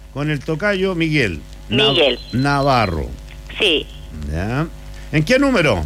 Con el tocayo Miguel. Miguel. Navarro. Sí. Ya. ¿En qué número?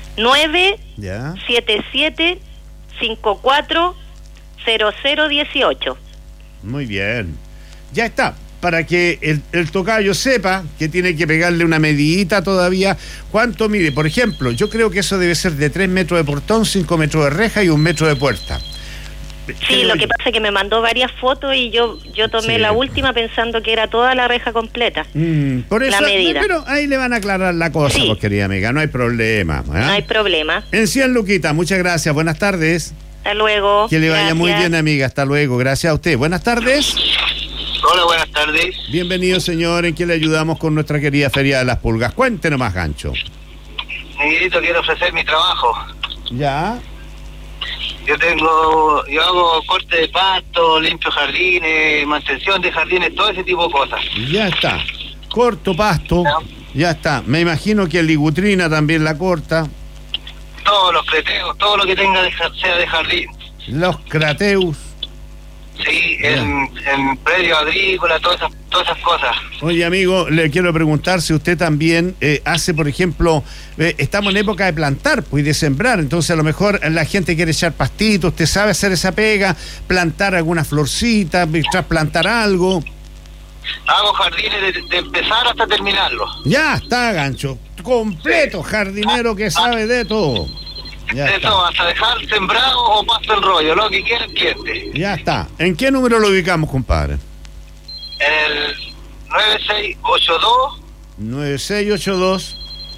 977-540018. Muy bien. Ya está. Para que el tocayo sepa que tiene que pegarle una medidita todavía. ¿Cuánto mide? Por ejemplo, yo creo que eso debe ser de 3 metros de portón, 5 metros de reja y 1 metro de puerta. Sí, lo que pasa es que me mandó varias fotos y yo tomé la última pensando que era toda la reja completa. Por eso, la medida. Pero ahí le van a aclarar la cosa, sí. Pues, querida amiga, no hay problema. No hay problema. En 100 luquitas, muchas gracias, buenas tardes. Hasta luego. Que le vaya muy bien, amiga, hasta luego, gracias a usted. Buenas tardes. Hola, buenas tardes. Bienvenido, señor, ¿en qué le ayudamos con nuestra querida Feria de las Pulgas? Cuéntenos más, gancho. Miguelito, quiero ofrecer mi trabajo. Ya. Yo hago corte de pasto, limpio jardines, mantención de jardines, todo ese tipo de cosas. Ya está. Corto pasto. Ya está. Me imagino que el ligutrina también la corta. Todos los creteos, todo lo que tenga sea de jardín. Los crateus. Sí, en predio agrícola, todas esas cosas. Oye, amigo, le quiero preguntar si usted también hace, por ejemplo, estamos en época de plantar pues, y de sembrar, entonces a lo mejor la gente quiere echar pastitos, usted sabe hacer esa pega, plantar alguna florcita, trasplantar algo. Hago jardines de empezar hasta terminarlo. Ya está, gancho, completo, jardinero que sabe de todo. Ya de está. todo, hasta dejar sembrado o pasto en rollo, lo que quiera el cliente. Ya está. ¿En qué número lo ubicamos, compadre? En el 9682 9682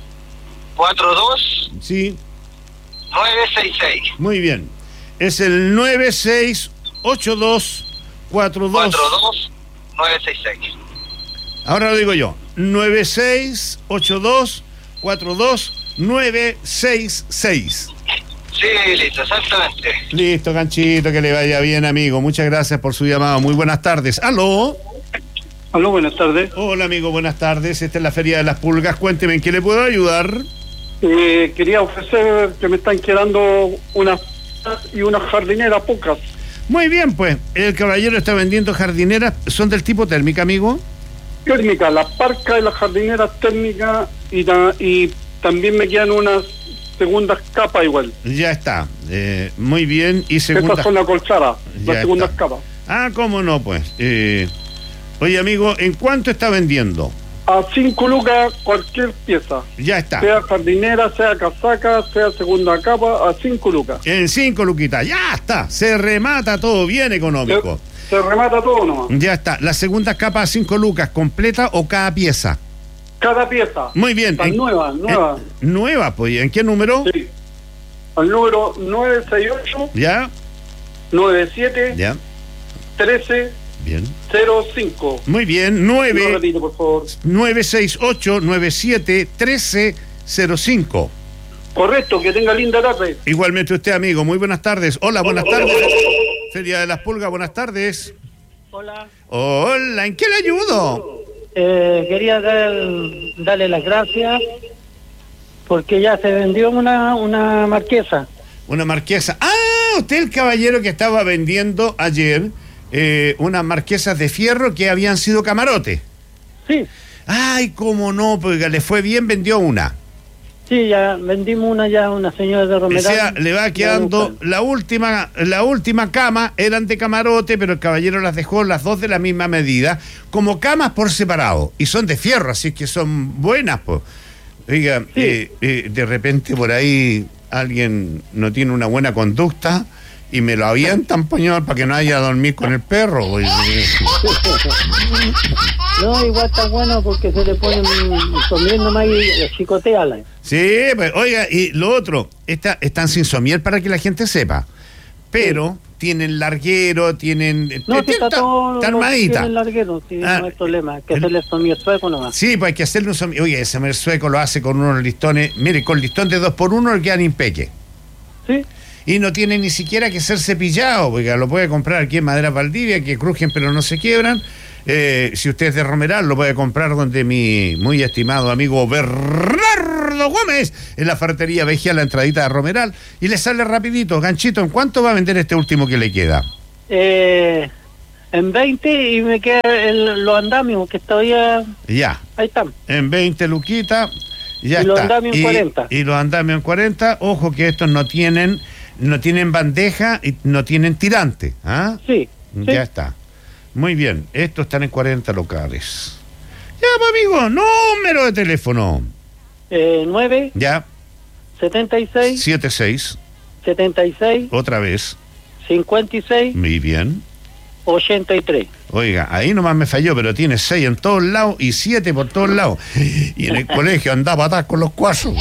42 Sí. 966 Muy bien. Es el 9682 42 966. Ahora lo digo yo. 9682 42 966. Sí, listo, exactamente. Listo, ganchito, que le vaya bien, amigo. Muchas gracias por su llamado. Muy buenas tardes. ¿Aló? Aló, buenas tardes. Hola, amigo, buenas tardes. Esta es la Feria de las Pulgas. Cuénteme, ¿en qué le puedo ayudar? Quería ofrecer que me están quedando unas jardineras pocas. Muy bien, pues. El caballero está vendiendo jardineras. ¿Son del tipo térmica, amigo? Térmica, las parcas y las jardineras térmicas y también me quedan unas segundas capas igual. Ya está. Muy bien. Y segunda. Estas son acolchadas, las segundas está. capas. Ah, cómo no, pues. Oye, amigo, ¿en cuánto está vendiendo? A 5 lucas cualquier pieza. Ya está. Sea jardinera, sea casaca, sea segunda capa, a 5 lucas. En 5 luquitas. Ya está. Se remata todo bien económico. Se remata todo nomás. Ya está. La segunda capa a 5 lucas, ¿completa o cada pieza? Cada pieza. Muy bien. Nueva. Nueva, pues. ¿En qué número? Sí. Al número 968. Ya. 97. Ya. 13. Bien. 05. Muy bien. No, repito, por favor. 968-97-1305. Correcto, que tenga linda tarde. Igualmente usted, amigo. Muy buenas tardes. Hola, buenas tardes. Feria de las Pulgas, buenas tardes. Hola. Hola, ¿en qué le ayudo? Quería darle las gracias porque ya se vendió una marquesa. Una marquesa. Ah, usted el caballero que estaba vendiendo ayer unas marquesas de fierro que habían sido camarote. Sí. Ay, cómo no, porque le fue bien, vendió una. Sí, ya vendimos una señora de Romeral. O sea, le va quedando la última cama, eran de camarote, pero el caballero las dejó las dos de la misma medida, como camas por separado, y son de fierro, así que son buenas, pues. Oiga, sí. De repente por ahí alguien no tiene una buena conducta y me lo avientan, pañol, para que no haya a dormir con el perro. Pues. No, igual está bueno porque se le ponen somier nomás y chicoteala. Sí, pues, oiga, y lo otro, están sin somier para que la gente sepa, pero tienen larguero, tienen... No, está todo... Está armadita. Tienen larguero, sí, no hay problema, que hacerle somier sueco nomás. Sí, pues hay que hacerle un somier. Oye, ese somier sueco lo hace con unos listones, mire, con listón de 2x1 le quedan impeque. Sí. Y no tiene ni siquiera que ser cepillado, porque lo puede comprar aquí en Madera Valdivia, que crujen pero no se quiebran. Si usted es de Romeral, lo puede comprar donde mi muy estimado amigo Bernardo Gómez, en la ferretería Vejía, la entradita de Romeral, y le sale rapidito. Ganchito, ¿en cuánto va a vender este último que le queda? En 20 y me queda los andamios, que todavía... Ya. Ahí están. En 20 luquitas, ya y está. Los andamios en 40. Y los andamios en 40, ojo que estos no tienen bandeja y no tienen tirante. ¿Ah? Sí. Ya está. Muy bien, estos están en 40 locales. Ya, pues, amigo, número de teléfono. 9, Ya. 76, 76. 76, Otra vez. 56, Muy bien. 83. Oiga, ahí nomás me falló, pero tiene 6 en todos lados y 7 por todos lados. Y en el colegio andaba atrás con los cuasos.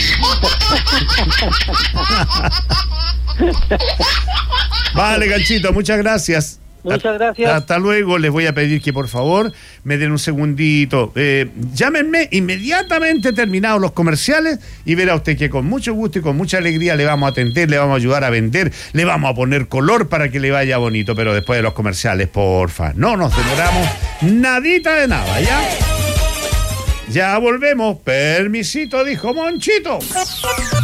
Vale, Ganchito, muchas gracias. Muchas gracias. Hasta luego. Les voy a pedir que por favor me den un segundito. Llámenme inmediatamente terminados los comerciales y verá usted que con mucho gusto y con mucha alegría le vamos a atender, le vamos a ayudar a vender, le vamos a poner color para que le vaya bonito, pero después de los comerciales, porfa. No nos demoramos nadita de nada, ¿ya? Ya volvemos. Permisito, dijo Monchito.